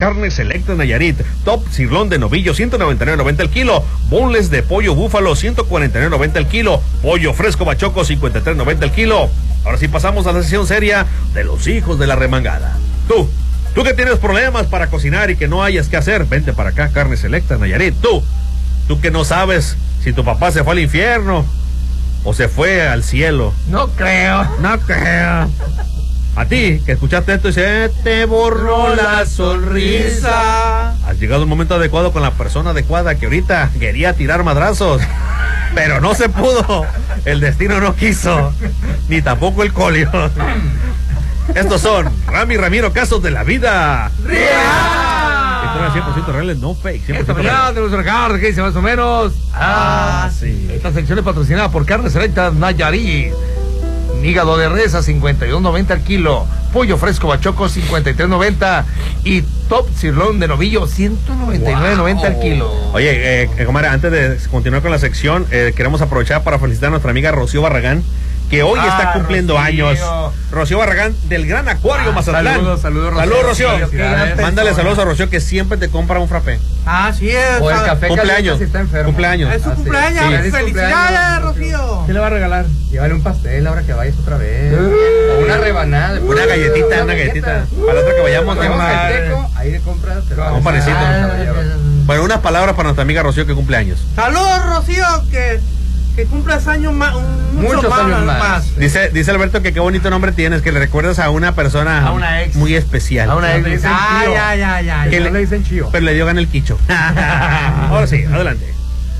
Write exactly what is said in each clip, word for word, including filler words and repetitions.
Carne Selecta Nayarit. Top cirlón de novillo, ciento noventa y nueve noventa el kilo. Boneless de pollo búfalo, ciento cuarenta y nueve noventa el kilo. Pollo fresco bachoco, cincuenta y tres noventa el kilo. Ahora sí pasamos a la sesión seria de los hijos de la remangada. Tú, tú que tienes problemas para cocinar y que no hayas que hacer, vente para acá, Carne Selecta Nayarit. Tú, tú que no sabes si tu papá se fue al infierno o se fue al cielo. No creo. No creo. A ti, que escuchaste esto y se te borró la sonrisa. Has llegado el momento adecuado con la persona adecuada que ahorita quería tirar madrazos, pero no se pudo. El destino no quiso, ni tampoco el colio. Estos son Rami Ramiro, casos de la vida ¡Real! Historias cien por ciento reales, no fake. cien por ciento Esta mañana tenemos una carta que dice más o menos. Ah, sí. Esta sección es patrocinada por Carne Selecta Nayarit. Hígado de res a cincuenta y dos noventa al kilo. Pollo fresco bachoco cincuenta y tres noventa. Y top cirlón de novillo ciento noventa y nueve noventa al kilo. Oye, eh, comadre, antes de continuar con la sección, eh, queremos aprovechar para felicitar a nuestra amiga Rocío Barragán, que hoy ah, está cumpliendo Rocío. años. Rocío Barragán del Gran Acuario ah, Mazatlán. Saludos, saludos, Rocío. Saludos, Rocío. Mándale saludos a Rocío, que siempre te compra un frappé. Ah, sí es. O el café cumpleaños. Si está enfermo. Cumpleaños. Es su ah, cumpleaños. Sí. Felicidades, Rocío. ¿Qué le va a regalar? Llévale un pastel ahora que vayas otra vez. O una rebanada. Una galletita, una, una galletita. Para la otra que vayamos. Ahí le compras. Un panecito. Bueno, unas palabras para nuestra amiga Rocío que cumpleaños. Saludos, Rocío, que... que cumplas años más, mucho muchos más, años más. más. Dice, dice Alberto que qué bonito nombre tienes, que le recuerdas a una persona a una ex. muy especial. A una ex. Ah, ya, ya, ya. Que le, le, le dicen chío. Pero le dio gana el quicho. Ahora sí, adelante.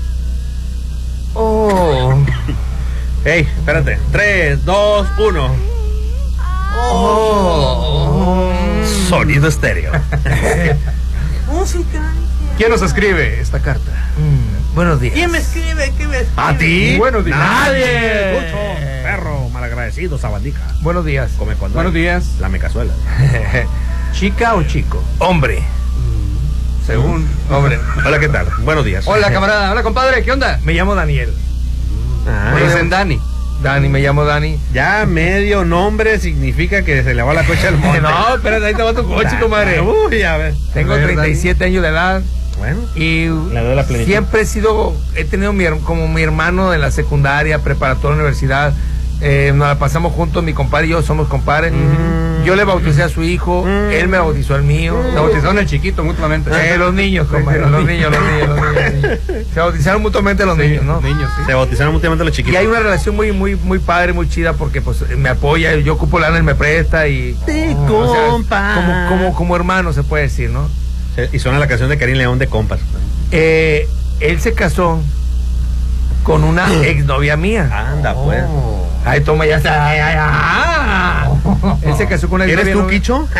Oh. Hey, espérate. tres, dos, uno. Oh. Sonido estéreo. Música. ¿Quién nos escribe esta carta? Mm, buenos días. ¿Quién me escribe? ¿Quién me escribe? ¿A ti? Buenos días. Nadie. Escucho, perro, malagradecido, sabandija. Buenos días. Come cuando Buenos hay. días. Lame cazuela. ¿Chica o chico? Hombre. Mm, según. Hombre. Hola, ¿qué tal? Buenos días. Hola, camarada. Hola, compadre. ¿Qué onda? Me llamo Daniel. Ah, Me dicen Dani. Dani, me llamo Dani. Ya medio nombre significa que se le va la cocha al monte. No, espérate, ahí te va tu coche, comadre. Uy, a ver. Tengo treinta y siete años de edad. Bueno, y le doy la plenitud. Siempre he sido, he tenido mi, como mi hermano de la secundaria, preparatoria, universidad. Eh, nos la pasamos juntos, mi compadre y yo somos compadres. Mm. Yo le bauticé a su hijo, mm. él me bautizó al mío. Mm. Se bautizaron el chiquito mutuamente. Eh, los niños, compadre, los, los niños, los niños, los niños, los niños. Se bautizaron mutuamente los sí, niños, ¿no? Niños, sí. Se bautizaron mutuamente los chiquitos. Y hay una relación muy, muy, muy padre, muy chida, porque pues me apoya, yo ocupo lana, él me presta y. Te oh, compa. O sea, como, como, como hermano se puede decir, ¿no? Y suena la canción de Karim León de Compas. Eh, él se casó con una exnovia mía. Anda, pues. Oh. Ay, toma, ya está. Ay, ay, ay. Oh. Él se casó con una exnovia. ¿Eres tú, Quicho?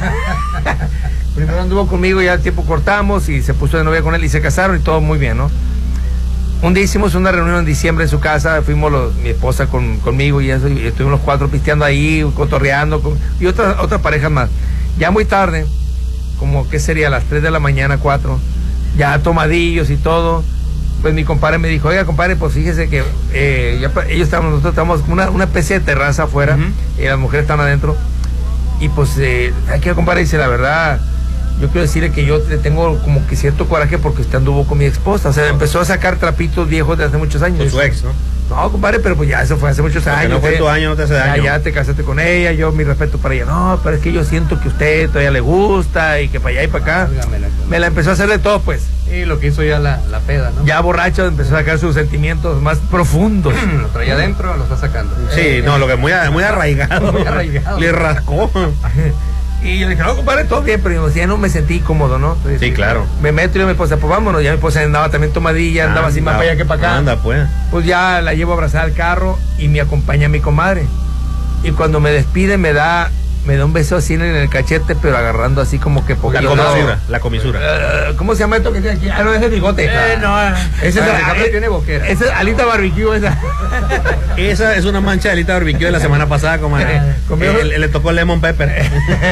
Primero anduvo conmigo, ya al tiempo cortamos y se puso de novia con él y se casaron y todo muy bien, ¿no? Un día hicimos una reunión en diciembre en su casa, fuimos los, mi esposa con, conmigo y eso, y estuvimos los cuatro pisteando ahí, cotorreando, con, y otras otras parejas más. Ya muy tarde, como que sería a las tres de la mañana, cuatro, ya tomadillos y todo, pues mi compadre me dijo, oiga compadre, pues fíjese que eh, ya, ellos estaban, nosotros estábamos una, una especie de terraza afuera, uh-huh. y las mujeres estaban adentro, y pues eh, aquí el compadre dice, la verdad, yo quiero decirle que yo tengo como que cierto coraje porque usted anduvo con mi esposa, o sea, empezó a sacar trapitos viejos de hace muchos años. Con su ex, ¿no? No, compadre, pero pues ya eso fue hace muchos porque años. No fue eh. tu año, no te hace daño. Ya, ya te casaste con ella, yo mi respeto para ella. No, pero es que yo siento que usted todavía le gusta y que para allá y para acá. Ah, me la empezó a hacer de todo, pues. Y lo que hizo ya la, la peda, ¿no? Ya borracho empezó a sacar sus sentimientos más profundos. Lo traía adentro, lo está sacando. Sí, eh, no, lo que muy, muy arraigado. Muy arraigado. Le rascó. Y yo dije, no, compadre, todo bien, pero ya no me sentí cómodo, ¿no? Entonces, sí, claro. Me meto y yo mi esposa, pues vámonos. Ya mi esposa andaba también tomadilla, andaba así más para allá que para acá. Anda, pues. Pues ya la llevo a abrazar al carro y me acompaña mi comadre. Y cuando me despide me da me da un beso así en el cachete, pero agarrando así como que poquito. La comisura, la comisura. Uh, ¿Cómo se llama esto que tiene aquí? Ah, no, ese es bigote. Eh, no. Ese es ah, el, tiene boquera. Esa es alita barbecue, esa. Esa es una mancha de alita barbecue de la semana pasada, comadre. Eh, le tocó lemon pepper.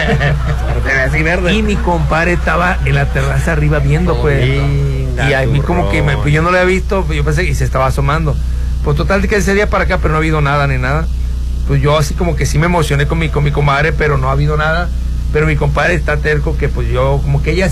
Así verde. Y mi compadre estaba en la terraza arriba viendo, pues. Linda, y a mí como que me, pues yo no lo había visto, pues yo pensé que se estaba asomando. Pues total que ese día para acá, pero no ha habido nada ni nada. Pues yo así como que sí me emocioné con mi, con mi comadre, pero no ha habido nada. Pero mi compadre está terco que pues yo, como que ella